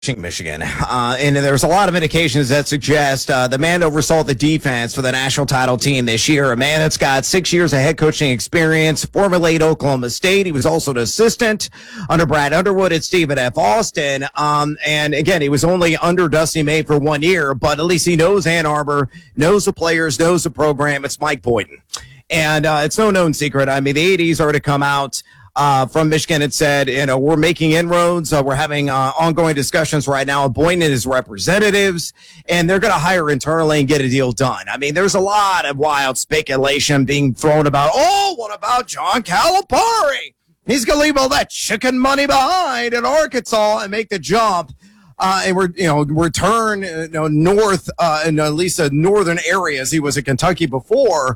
Michigan. And there's a lot of indications that suggest the man oversaw the defense for the national title team this year, a man that's got 6 years of head coaching experience, formerly at Oklahoma State. He was also an assistant under Brad Underwood at Stephen F. Austin. And again, he was only under Dusty May for 1 year, but at least he knows Ann Arbor, knows the players, knows the program. It's Mike Boynton. And it's no known secret. I mean, the 80s are to come out from Michigan. It said, we're making inroads. We're having ongoing discussions right now with Boynton and his representatives, and they're going to hire internally and get a deal done. I mean, there's a lot of wild speculation being thrown about, what about John Calipari? He's going to leave all that chicken money behind in Arkansas and make the jump. And return north in at least the northern areas. He was at Kentucky before,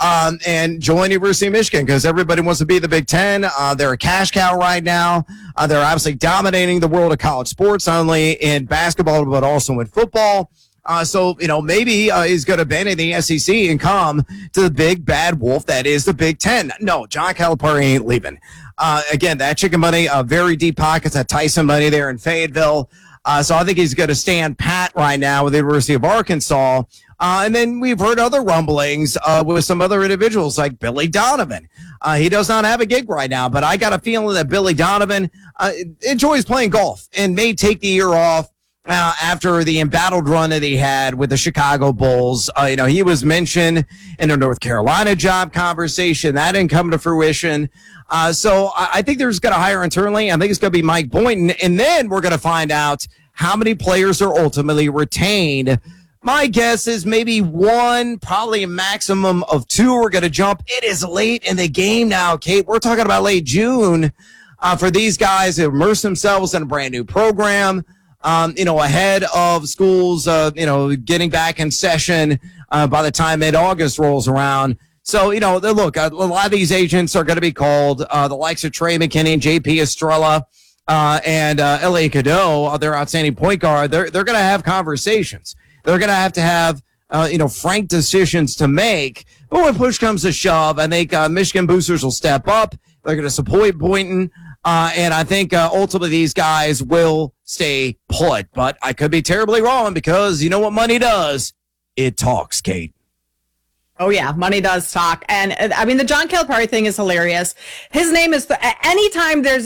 and join University of Michigan because everybody wants to be the Big Ten. They're a cash cow right now. They're obviously dominating the world of college sports, not only in basketball but also in football. So maybe he's going to abandon the SEC and come to the big bad wolf that is the Big Ten. No, John Calipari ain't leaving. Again, that chicken money, very deep pockets. That Tyson money there in Fayetteville. So I think he's going to stand pat right now with the University of Arkansas. And then we've heard other rumblings with some other individuals like Billy Donovan. He does not have a gig right now, but I got a feeling that Billy Donovan enjoys playing golf and may take the year off after the embattled run that he had with the Chicago Bulls. He was mentioned in a North Carolina job conversation. That didn't come to fruition. So I think they're just going to hire internally. I think it's going to be Mike Boynton. And then we're going to find out how many players are ultimately retained. My guess is maybe one, probably a maximum of two are going to jump. It is late in the game now, Kate. We're talking about late June for these guys to immerse themselves in a brand new program, ahead of schools, getting back in session by the time mid-August rolls around. So, look, a lot of these agents are going to be called, the likes of Trey McKinney and J.P. Estrella and L.A. Cadeau, their outstanding point guard. They're going to have conversations. They're going to have frank decisions to make. But when push comes to shove, I think Michigan boosters will step up. They're going to support Boynton. And I think ultimately these guys will stay put. But I could be terribly wrong because you know what money does? It talks, Kate. Oh, yeah, money does talk. And I mean, the John Calipari thing is hilarious. His name is, anytime there's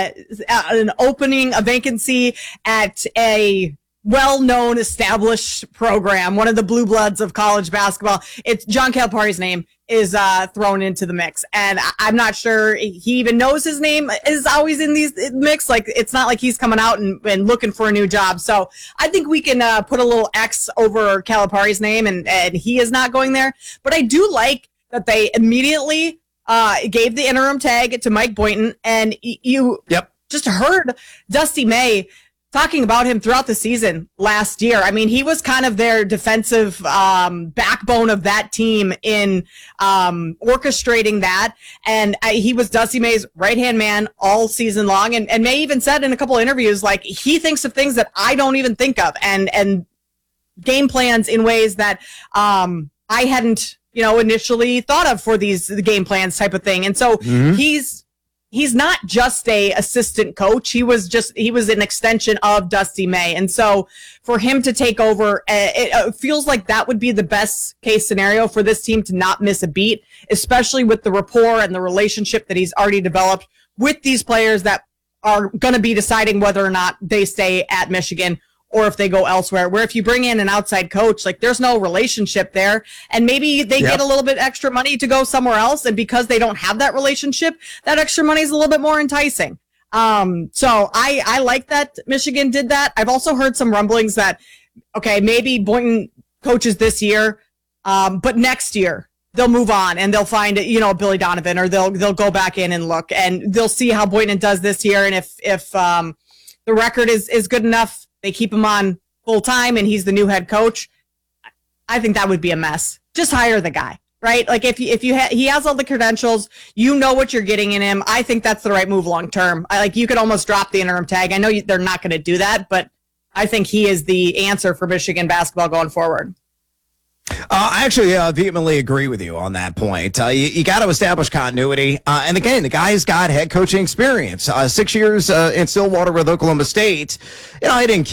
an opening, a vacancy at a well-known established program, one of the blue bloods of college basketball, it's John Calipari's name is thrown into the mix. And I'm not sure he even knows his name is always in these mix. Like, it's not like he's coming out and looking for a new job. So I think we can put a little X over Calipari's name, and he is not going there. But I do like that they immediately gave the interim tag to Mike Boynton, and you just heard Dusty May talking about him throughout the season last year. I mean, he was kind of their defensive backbone of that team in orchestrating that. And he was Dusty May's right-hand man all season long. And May even said in a couple of interviews, like, he thinks of things that I don't even think of, and game plans in ways that I hadn't, initially thought of for the game plans type of thing. And so he's not just a assistant coach. He was an extension of Dusty May. And so for him to take over, it feels like that would be the best case scenario for this team to not miss a beat, especially with the rapport and the relationship that he's already developed with these players that are going to be deciding whether or not they stay at Michigan or if they go elsewhere, where if you bring in an outside coach, like, there's no relationship there, and maybe they get a little bit extra money to go somewhere else, and because they don't have that relationship, that extra money is a little bit more enticing. So I like that Michigan did that. I've also heard some rumblings that, okay, maybe Boynton coaches this year, but next year they'll move on and they'll find, Billy Donovan, or they'll go back in and look, and they'll see how Boynton does this year, and if the record is good enough, they keep him on full time and he's the new head coach. I think that would be a mess. Just hire the guy, right? Like, if he has all the credentials, what you're getting in him. I think that's the right move long term. You could almost drop the interim tag. I know they're not going to do that, but I think he is the answer for Michigan basketball going forward. I actually vehemently agree with you on that point. You got to establish continuity. And again, the guy's got head coaching experience. 6 years in Stillwater with Oklahoma State. You know, I didn't